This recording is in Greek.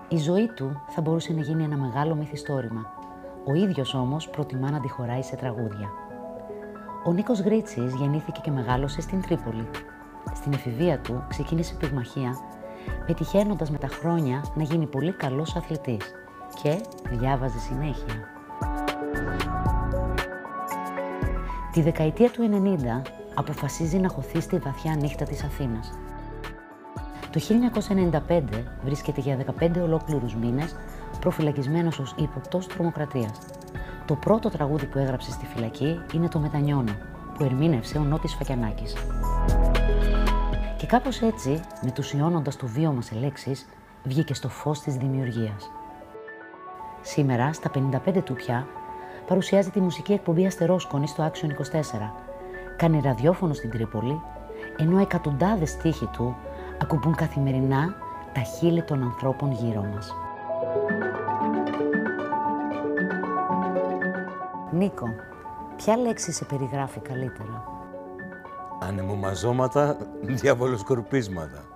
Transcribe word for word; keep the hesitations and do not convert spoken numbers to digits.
Η ζωή του θα μπορούσε να γίνει ένα μεγάλο μυθιστόρημα. Ο ίδιος όμως προτιμά να τη χωράει σε τραγούδια. Ο Νίκος Γρίτσης γεννήθηκε και μεγάλωσε στην Τρίπολη. Στην εφηβεία του ξεκίνησε πυγμαχία, πετυχαίνοντας με τα χρόνια να γίνει πολύ καλός αθλητής και διάβαζε συνέχεια. Τη δεκαετία του ενενήντα αποφασίζει να χωθεί στη βαθιά νύχτα της Αθήνας. Το χίλια εννιακόσια ενενήντα πέντε βρίσκεται για δεκαπέντε ολόκληρους μήνες προφυλακισμένος ως ύποπτος τρομοκρατίας. Το πρώτο τραγούδι που έγραψε στη φυλακή είναι το «Μετανιώνω», που ερμήνευσε ο Νότης Φακιανάκης. Και κάπως έτσι, μετουσιώνοντας το βίωμα σε λέξεις, βγήκε στο φως της δημιουργίας. Σήμερα, στα πενήντα πέντε του πια, παρουσιάζει τη μουσική εκπομπή Αστερόσκονη στο Action είκοσι τέσσερα. Κάνει ραδιόφωνο στην Τρίπολη, ενώ εκατοντάδες στίχοι του ακουμπούν καθημερινά τα χείλη των ανθρώπων γύρω μας. Νίκο, ποια λέξη σε περιγράφει καλύτερα? Ανεμομαζώματα, διαβολοσκορπίσματα.